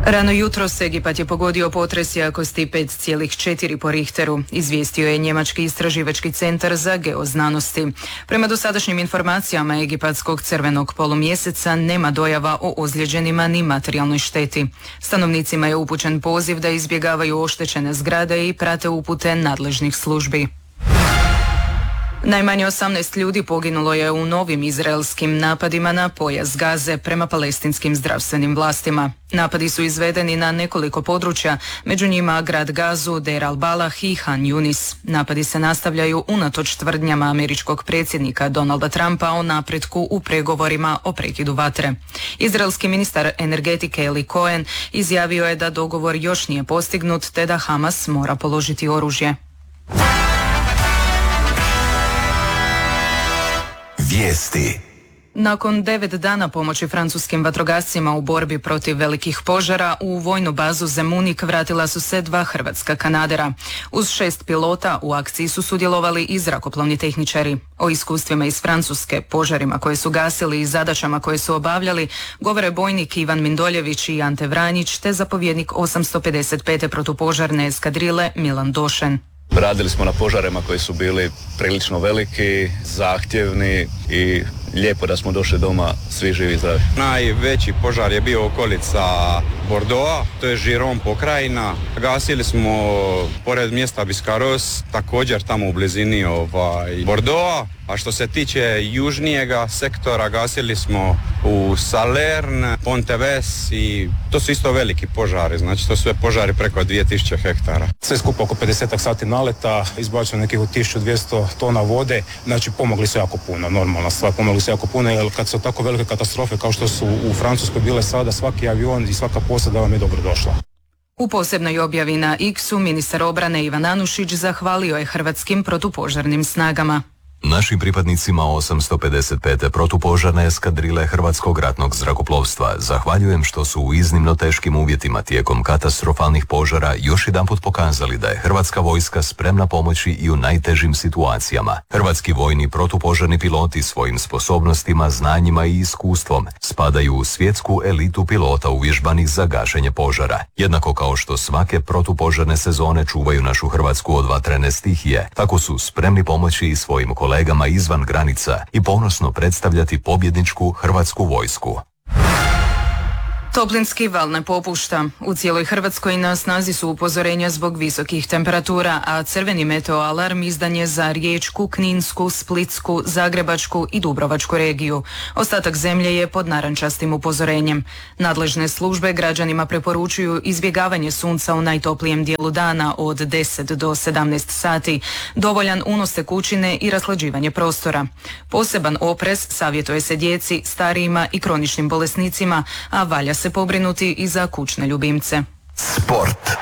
Rano jutros Egipat je pogodio potres jakosti 5,4 po Richteru, izvijestio je Njemački istraživački centar za geoznanosti. Prema dosadašnjim informacijama Egipatskog crvenog polumjeseca nema dojava o ozlijeđenima ni materijalnoj šteti. Stanovnicima je upućen poziv da izbjegavaju oštećene zgrade i prate upute nadležnih službi. Najmanje 18 ljudi poginulo je u novim izraelskim napadima na pojas Gaze prema palestinskim zdravstvenim vlastima. Napadi su izvedeni na nekoliko područja, među njima grad Gazu, Deir al-Balah i Han Yunis. Napadi se nastavljaju unatoč tvrdnjama američkog predsjednika Donalda Trumpa o napretku u pregovorima o prekidu vatre. Izraelski ministar energetike Eli Cohen izjavio je da dogovor još nije postignut te da Hamas mora položiti oružje. Vijesti. Nakon 9 dana pomoći francuskim vatrogascima u borbi protiv velikih požara, u vojnu bazu Zemunik vratila su se 2 hrvatska kanadera. Uz 6 pilota u akciji su sudjelovali i zrakoplovni tehničari. O iskustvima iz Francuske, požarima koje su gasili i zadaćama koje su obavljali, govore bojnik Ivan Mindoljević i Ante Vranjić te zapovjednik 855. protupožarne eskadrile Milan Došen. Radili smo na požarima koji su bili prilično veliki, zahtjevni i lijepo da smo došli doma svi živi i zdravi. Najveći požar je bio okolica Bordeauxa, to je Giron pokrajina. Gasili smo pored mjesta Biscarrosse, također tamo u blizini Bordeauxa. A što se tiče južnijega sektora, gasili smo u Salerne, Ponteves i to su isto veliki požari, znači to su sve požari preko 2000 hektara. Sve skupo oko 50 sati naleta, izbačeno nekih 1200 tona vode, znači pomogli su jako puno, normalna stvar, pomogli su jako puno, jer kad su tako velike katastrofe kao što su u Francuskoj bile sada, svaki avion i svaka posada vam je dobro došla. U posebnoj objavi na X-u ministar obrane Ivan Anušić zahvalio je hrvatskim protupožarnim snagama. Našim pripadnicima 855. protupožarne eskadrile Hrvatskog ratnog zrakoplovstva zahvaljujem što su u iznimno teškim uvjetima tijekom katastrofalnih požara još jedanput pokazali da je Hrvatska vojska spremna pomoći i u najtežim situacijama. Hrvatski vojni protupožarni piloti svojim sposobnostima, znanjima i iskustvom spadaju u svjetsku elitu pilota uvježbanih za gašenje požara. Jednako kao što svake protupožarne sezone čuvaju našu Hrvatsku od vatrene stihije, tako su spremni pomoći i svojim kolegama izvan granica i ponosno predstavljati pobjedničku Hrvatsku vojsku. Toplinski val ne popušta. U cijeloj Hrvatskoj na snazi su upozorenja zbog visokih temperatura, a crveni meteoalarm izdan je za Riječku, Kninsku, Splitsku, Zagrebačku i Dubrovačku regiju. Ostatak zemlje je pod narančastim upozorenjem. Nadležne službe građanima preporučuju izbjegavanje sunca u najtoplijem dijelu dana od 10 do 17 sati, dovoljan unos tekućine i rashlađivanje prostora. Poseban oprez savjetuje se djeci, starijima i kroničnim bolesnicima, a valja se pobrinuti i za kućne ljubimce. Sport.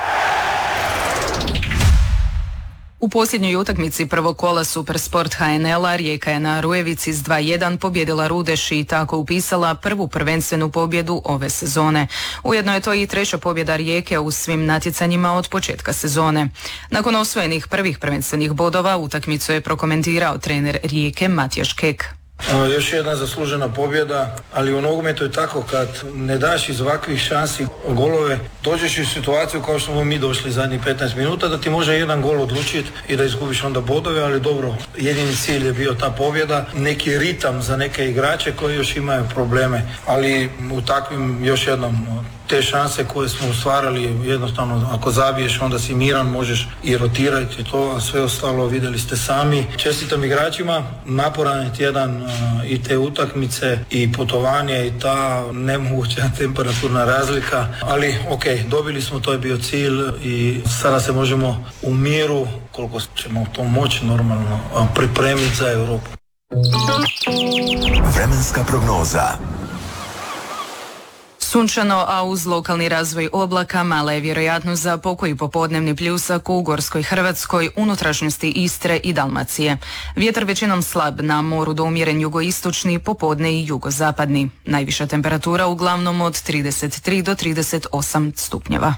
U posljednjoj utakmici prvog kola Supersport HNL-a Rijeka je na Rujevici s 2:1 pobjedila Rudeš i tako upisala prvu prvenstvenu pobjedu ove sezone. Ujedno je to i treća pobjeda Rijeke u svim natjecanjima od početka sezone. Nakon osvojenih prvih prvenstvenih bodova utakmicu je prokomentirao trener Rijeke Matijaš Kek. Još jedna zaslužena pobjeda, ali u nogometu je tako, kad ne daš iz ovakvih šansi golove, dođeš u situaciju kao što smo mi došli zadnjih 15 minuta, da ti može jedan gol odlučiti i da izgubiš onda bodove, ali dobro, jedini cilj je bio ta pobjeda, neki ritam za neke igrače koji još imaju probleme, ali u takvim, još jednom, te šanse koje smo stvarali, jednostavno ako zabiješ onda si miran, možeš i rotirati to, a sve ostalo vidjeli ste sami. Čestitam igračima, naporan je tjedan i te utakmice i putovanje i ta nemoguća temperaturna razlika, ali ok, dobili smo, to je bio cilj i sada se možemo u miru, koliko ćemo to moći normalno, pripremiti za Europu. Vremenska prognoza. Sunčano, a uz lokalni razvoj oblaka mala je vjerojatnost za pokoji popodnevni pljusak u Gorskoj Hrvatskoj, unutrašnjosti Istre i Dalmacije. Vjetar većinom slab, na moru do umjeren jugoistočni, popodne i jugozapadni. Najviša temperatura uglavnom od 33 do 38 stupnjeva.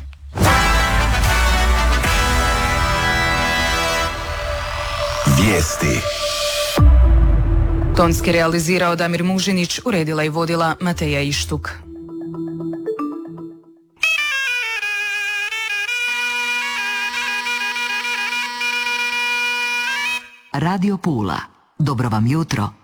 Vijesti. Tonski realizirao Damir Mužinić, uredila i vodila Mateja Ištuk. Radio Pula. Dobro vam jutro.